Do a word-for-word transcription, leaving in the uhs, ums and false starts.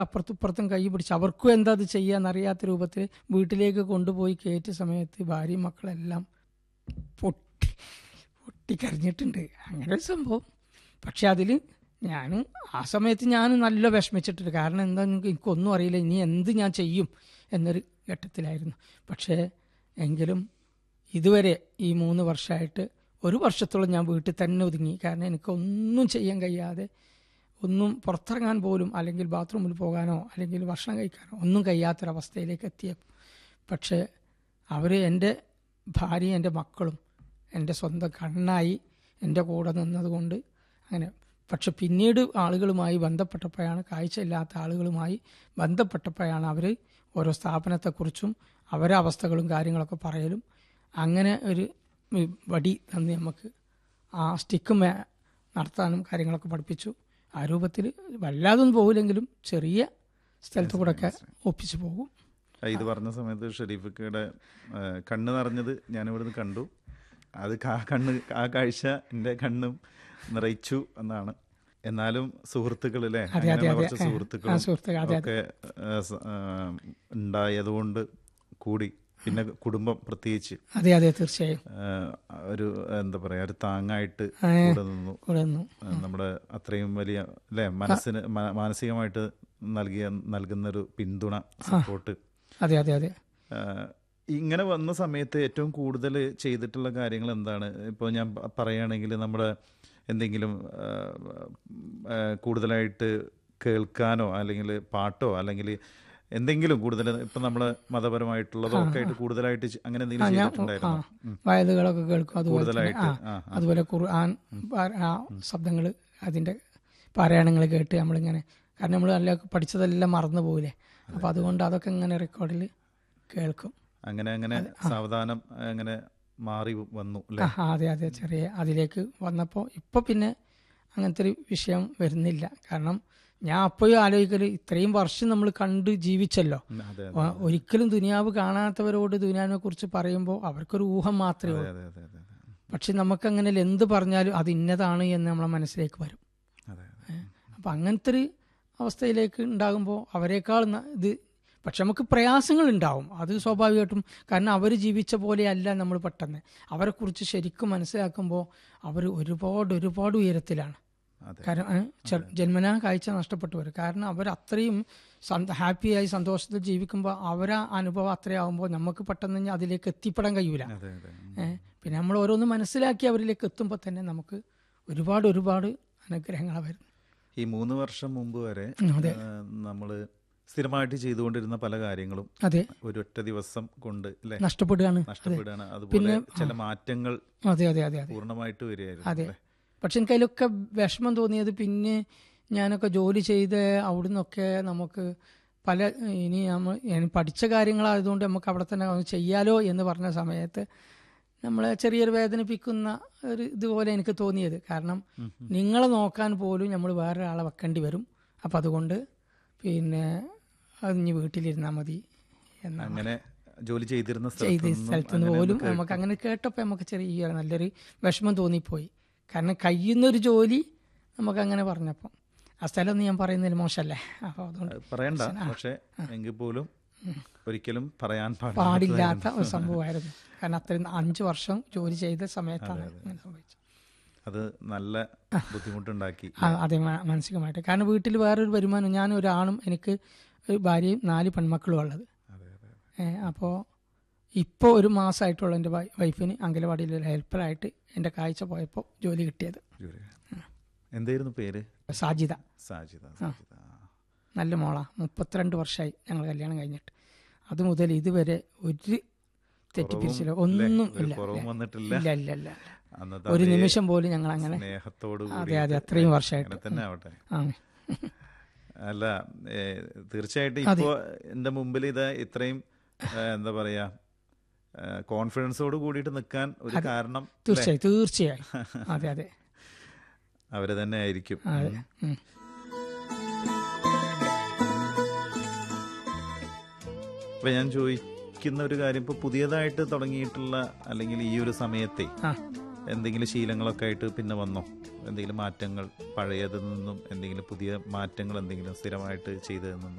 അപ്പുറത്തും ഇപ്പുറത്തും കൈ പിടിച്ച് അവർക്കും എന്താ അത് ചെയ്യാന്നറിയാത്ത രൂപത്തിൽ വീട്ടിലേക്ക് കൊണ്ടുപോയി കയറ്റിയ സമയത്ത് ഭാര്യയും മക്കളെല്ലാം പൊട്ടി പൊട്ടിക്കരഞ്ഞിട്ടുണ്ട്. അങ്ങനെ ഒരു സംഭവം. പക്ഷെ അതിൽ ഞാൻ ആ സമയത്ത് ഞാൻ നല്ല വിഷമിച്ചിട്ടുണ്ട്. കാരണം എന്താ എനിക്കൊന്നും അറിയില്ല, ഇനി എന്ത് ഞാൻ ചെയ്യും എന്നൊരു ഘട്ടത്തിലായിരുന്നു. പക്ഷേ എങ്കിലും ഇതുവരെ ഈ മൂന്ന് വർഷമായിട്ട് ഒരു വർഷത്തോളം ഞാൻ വീട്ടിൽ തന്നെ ഒതുങ്ങി. കാരണം എനിക്കൊന്നും ചെയ്യാൻ കഴിയാതെ, ഒന്നും പുറത്തിറങ്ങാൻ പോലും, അല്ലെങ്കിൽ ബാത്റൂമിൽ പോകാനോ അല്ലെങ്കിൽ ഭക്ഷണം കഴിക്കാനോ ഒന്നും കഴിയാത്തൊരവസ്ഥയിലേക്ക് എത്തിയ. പക്ഷേ അവർ, എൻ്റെ ഭാര്യയും എൻ്റെ മക്കളും എൻ്റെ സ്വന്തം കണ്ണായി എൻ്റെ കൂടെ നിന്നതുകൊണ്ട് അങ്ങനെ. പക്ഷെ പിന്നീട് ആളുകളുമായി ബന്ധപ്പെട്ടപ്പോഴാണ്, കാഴ്ചയില്ലാത്ത ആളുകളുമായി ബന്ധപ്പെട്ടപ്പോഴാണ് അവർ ഓരോ സ്ഥാപനത്തെക്കുറിച്ചും അവരെ അവസ്ഥകളും കാര്യങ്ങളൊക്കെ പറയലും, അങ്ങനെ ഒരു വടി തന്ന് നമുക്ക് ആ സ്റ്റിക്ക് മേ നടത്താനും കാര്യങ്ങളൊക്കെ പഠിപ്പിച്ചു. ആ രൂപത്തിൽ വല്ലാതൊന്നും പോകില്ലെങ്കിലും ചെറിയ സ്ഥലത്ത് കൂടെ ഒക്കെ ഒപ്പിച്ചു പോകും. ഇത് പറഞ്ഞ സമയത്ത് ഷെരീഫിക്കയുടെ കണ്ണ് നിറഞ്ഞത് ഞാനിവിടുന്ന് കണ്ടു. അത് കണ്ണ് ആ കാഴ്ച എൻ്റെ കണ്ണും നിറയിച്ചു എന്നാണ്. എന്നാലും സുഹൃത്തുക്കളിലെ കുറച്ച് സുഹൃത്തുക്കളും ഒക്കെ ഉണ്ടായതുകൊണ്ട് കൂടി, പിന്നെ കുടുംബം പ്രത്യേകിച്ച് അതെ അതെ തീർച്ചയായും ഒരു എന്താ പറയാ ഒരു താങ്ങായിട്ട് കൂടെ നിന്നു. നമ്മുടെ അത്രയും വലിയ അല്ലെ മനസ്സിന് മാനസികമായിട്ട് നൽകിയ നൽകുന്നൊരു പിന്തുണ, സപ്പോർട്ട്. അതെ അതെ അതെ ഇങ്ങനെ വന്ന സമയത്ത് ഏറ്റവും കൂടുതൽ ചെയ്തിട്ടുള്ള കാര്യങ്ങൾ എന്താണ്? ഇപ്പോൾ ഞാൻ പറയുകയാണെങ്കിൽ നമ്മുടെ എന്തെങ്കിലും കൂടുതലായിട്ട് കേൾക്കാനോ അല്ലെങ്കിൽ പാട്ടോ അല്ലെങ്കിൽ എന്തെങ്കിലും കൂടുതൽ ഇപ്പം നമ്മൾ മതപരമായിട്ടുള്ളതോ ഒക്കെ ആയിട്ട് കൂടുതലായിട്ട് അങ്ങനെ എന്തെങ്കിലും ചെയ്തിട്ടുണ്ടായിരുന്നു? വയലുകളൊക്കെ കേൾക്കും, കൂടുതലായിട്ട് അതുപോലെ ഖുർആൻ ശബ്ദങ്ങൾ, അതിൻ്റെ പാരായണങ്ങൾ കേട്ട് നമ്മളിങ്ങനെ, കാരണം നമ്മൾ നല്ല പഠിച്ചതെല്ലാം മറന്നു പോകില്ലേ, അപ്പം അതുകൊണ്ട് അതൊക്കെ ഇങ്ങനെ റെക്കോർഡിൽ കേൾക്കും. അങ്ങനെ അങ്ങനെ സാവധാനം അങ്ങനെ മാറി വന്നു അല്ലേ? അതെ അതെ ചെറിയ അതിലേക്ക് വന്നപ്പോൾ ഇപ്പോൾ പിന്നെ അങ്ങനത്തെ ഒരു വിഷയം വരുന്നില്ല. കാരണം ഞാൻ അപ്പോഴും ആലോചിക്കല്, ഇത്രയും വർഷം നമ്മൾ കണ്ട് ജീവിച്ചല്ലോ, ഒരിക്കലും ദുനിയാവ് കാണാത്തവരോട് ദുനിയാവിനെ കുറിച്ച് പറയുമ്പോൾ അവർക്കൊരു ഊഹം മാത്രമേ ഉള്ളൂ. പക്ഷെ നമുക്കങ്ങനെ എന്ത് പറഞ്ഞാലും അത് ഇന്നതാണ് എന്ന് നമ്മളെ മനസ്സിലേക്ക് വരും. അപ്പം അങ്ങനത്തെ ഒരു അവസ്ഥയിലേക്ക് ഉണ്ടാകുമ്പോൾ അവരെക്കാൾ ഇത്, പക്ഷെ നമുക്ക് പ്രയാസങ്ങൾ ഉണ്ടാവും, അത് സ്വാഭാവികമായിട്ടും. കാരണം അവർ ജീവിച്ച പോലെയല്ല നമ്മൾ പെട്ടെന്ന്. അവരെക്കുറിച്ച് ശരിക്കും മനസ്സിലാക്കുമ്പോൾ അവർ ഒരുപാട് ഒരുപാട് ഉയരത്തിലാണ്. കാരണം ജന്മനാ കാഴ്ച നഷ്ടപ്പെട്ടു വരും. കാരണം അവർ അത്രയും ഹാപ്പിയായി സന്തോഷത്തിൽ ജീവിക്കുമ്പോൾ അവരാ അനുഭവം അത്രയാകുമ്പോൾ നമുക്ക് പെട്ടെന്ന് അതിലേക്ക് എത്തിപ്പെടാൻ കഴിയൂല. പിന്നെ നമ്മൾ ഓരോന്ന് മനസ്സിലാക്കി അവരിലേക്ക് എത്തുമ്പോൾ തന്നെ നമുക്ക് ഒരുപാട് ഒരുപാട് അനുഗ്രഹങ്ങളാണ് വരുന്നത്. ഈ മൂന്ന് വർഷം മുമ്പ് വരെ നമ്മള് സ്ഥിരമായിട്ട് ചെയ്തുകൊണ്ടിരുന്ന പല കാര്യങ്ങളും അതെ ഒരൊറ്റ ദിവസം കൊണ്ട് നഷ്ടപ്പെടുകയാണ് നഷ്ടപ്പെടുകയാണ് അതുപോലെ ചില മാറ്റങ്ങൾ അതെ അതെ അതെ പൂർണ്ണമായിട്ട് വരികയായിരുന്നു. അതെ. പക്ഷെ എനിക്ക് അതിലൊക്കെ വിഷമം തോന്നിയത്, പിന്നെ ഞാനൊക്കെ ജോലി ചെയ്ത് അവിടുന്നൊക്കെ നമുക്ക് പല ഇനി നമ്മൾ ഞാൻ പഠിച്ച കാര്യങ്ങളായതുകൊണ്ട് നമുക്ക് അവിടെ തന്നെ ചെയ്യാലോ എന്ന് പറഞ്ഞ സമയത്ത് നമ്മളെ ചെറിയൊരു വേദനിപ്പിക്കുന്ന ഒരു ഇതുപോലെ എനിക്ക് തോന്നിയത്. കാരണം നിങ്ങളെ നോക്കാൻ പോലും നമ്മൾ വേറെ ആളെ വെക്കേണ്ടി വരും. അപ്പം അതുകൊണ്ട് പിന്നെ അത് ഇനി വീട്ടിലിരുന്നാൽ മതി എന്നാണ്. അങ്ങനെ ജോലി ചെയ്തിരുന്ന ചെയ്ത സ്ഥലത്ത് നിന്ന് പോലും നമുക്ക് അങ്ങനെ കേട്ടപ്പോൾ നമുക്ക് ചെറിയ നല്ലൊരു വിഷമം തോന്നിപ്പോയി. കാരണം കഴിയുന്നൊരു ജോലി നമുക്കങ്ങനെ പറഞ്ഞപ്പോൾ ആ സ്ഥലം ഒന്നും ഞാൻ പറയുന്നതിൽ മോശമല്ലേ, അപ്പോൾ അതുകൊണ്ട് പറയണ്ട. പക്ഷേ എങ്കിൽ പോലും ഒരിക്കലും പറയാൻ പാടില്ലാത്ത ഒരു സംഭവമായിരുന്നു. കാരണം അത്രയും അഞ്ചു വർഷം ജോലി ചെയ്ത സമയത്താണ് അങ്ങനെ സംഭവിച്ചത്. അത് നല്ല ബുദ്ധിമുട്ടുണ്ടാക്കി. അതെ, മാനസികമായിട്ട്. കാരണം വീട്ടിൽ വേറൊരു വരുമാനം, ഞാൻ ഒരാണും എനിക്ക് ഒരു ഭാര്യയും നാല് പെൺമക്കളും ഉള്ളത്. അപ്പോൾ ഇപ്പോൾ ഒരു മാസമായിട്ടുള്ള എൻ്റെ വൈഫിന് അംഗനവാടിയിൽ ഒരു ഹെൽപ്പറായിട്ട് എൻ്റെ കാഴ്ച പോയപ്പോൾ ജോലി കിട്ടിയത്. എന്തായിരുന്നു പേര്? സാജിദ. സാജിദ. നല്ല മോളാ. മുപ്പത്തിരണ്ട് വർഷമായി ഞങ്ങൾ കല്യാണം കഴിഞ്ഞിട്ട്. അത് മുതൽ ഇതുവരെ ഒരു തെറ്റിപ്പിരിച്ചില്ല, ഒന്നും ഇല്ല ഇല്ല ഇല്ല ഇല്ല ഒരു നിമിഷം പോലും ഞങ്ങൾ അങ്ങനെ. അതെ അതെ അത്രയും വർഷമായിട്ട്. അല്ല, തീർച്ചയായിട്ടും ഇപ്പോ എന്റെ മുമ്പിൽ ഇത് ഇത്രയും എന്താ പറയാ കോൺഫിഡൻസോട് കൂടിയിട്ട് നിൽക്കാൻ ഒരു കാരണം തീർച്ചയായും തീർച്ചയായും അതെ അതെ അവര് തന്നെ ആയിരിക്കും. അപ്പൊ ഞാൻ ചോദിക്കുന്ന ഒരു കാര്യം, ഇപ്പൊ പുതിയതായിട്ട് തുടങ്ങിയിട്ടുള്ള അല്ലെങ്കിൽ ഈ ഒരു സമയത്തെ എന്തെങ്കിലും ശീലങ്ങളൊക്കെ ആയിട്ട് പിന്നെ വന്നോ? എന്തെങ്കിലും മാറ്റങ്ങൾ പഴയതിൽ നിന്നും എന്തെങ്കിലും പുതിയ മാറ്റങ്ങൾ എന്തെങ്കിലും സ്ഥിരമായിട്ട് ചെയ്തതെന്നും